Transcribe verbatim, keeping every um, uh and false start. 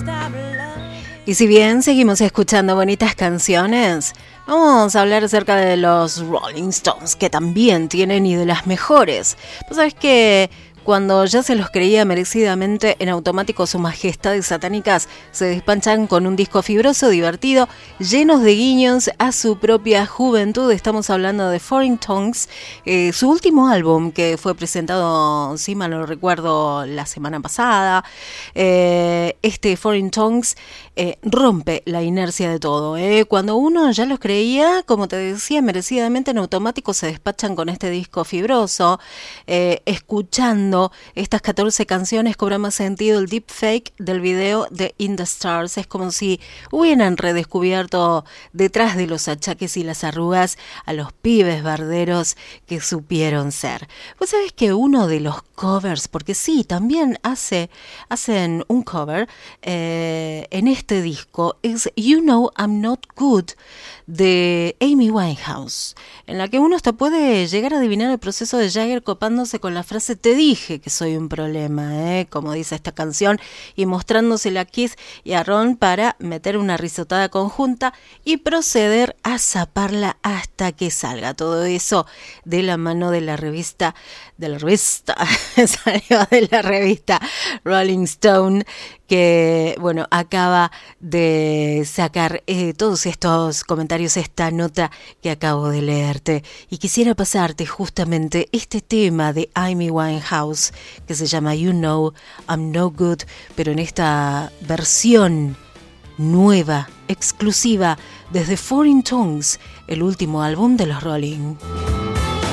Y si bien seguimos escuchando bonitas canciones, vamos a hablar acerca de los Rolling Stones, que también tienen y de las mejores. Pues sabes que cuando ya se los creía merecidamente, en automático sus majestades satánicas se despanchan con un disco fibroso, divertido, llenos de guiños a su propia juventud. Estamos hablando de Foreign Tongues, eh, su último álbum que fue presentado, si mal no recuerdo, la semana pasada. Eh, este Foreign Tongues eh, rompe la inercia de todo. Eh. Cuando uno ya los creía, como te decía, merecidamente, en automático se despachan con este disco fibroso, eh, escuchando estas catorce canciones cobra más sentido el deepfake del video de In the Stars. Es como si hubieran redescubierto detrás de los achaques y las arrugas a los pibes barderos que supieron ser. Vos sabés que uno de los covers, porque sí, también hace, hacen un cover eh, en este disco, es You Know I'm Not Good de Amy Winehouse, en la que uno hasta puede llegar a adivinar el proceso de Jagger copándose con la frase "te dije que soy un problema", ¿eh? como dice esta canción, y mostrándosela a Keith y a Ron para meter una risotada conjunta y proceder a zaparla hasta que salga. Todo eso de la mano de la revista, de la revista, salió de la revista Rolling Stone, que, bueno, acaba de sacar eh, todos estos comentarios, esta nota que acabo de leerte. Y quisiera pasarte justamente este tema de Amy Winehouse, que se llama You Know I'm No Good, pero en esta versión nueva, exclusiva, desde Foreign Tongues, el último álbum de los Rolling.